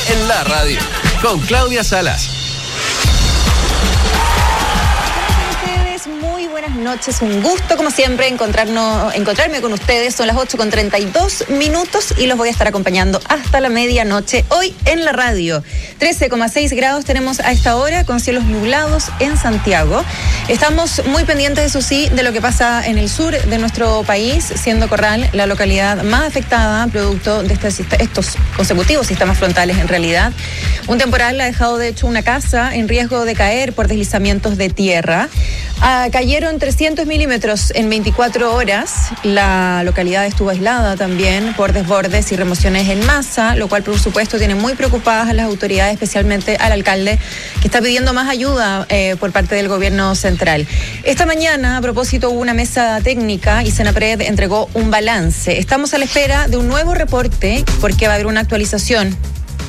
en la radio, con Claudia Salas. Muy buenas noches, un gusto como siempre encontrarme con ustedes. Son las 8:32 y los voy a estar acompañando hasta la medianoche hoy en la radio. 13,6 grados tenemos a esta hora con cielos nublados en Santiago. Estamos muy pendientes, eso sí, de lo que pasa en el sur de nuestro país, siendo Corral la localidad más afectada producto de estos consecutivos sistemas frontales en realidad. Un temporal ha dejado de hecho una casa en riesgo de caer por deslizamientos de tierra. Cayeron 300 milímetros en 24 horas. La localidad estuvo aislada también por desbordes y remociones en masa, lo cual por supuesto tiene muy preocupadas a las autoridades, especialmente al alcalde, que está pidiendo más ayuda por parte del gobierno central. Esta mañana, a propósito, hubo una mesa técnica y Senapred entregó un balance. Estamos a la espera de un nuevo reporte porque va a haber una actualización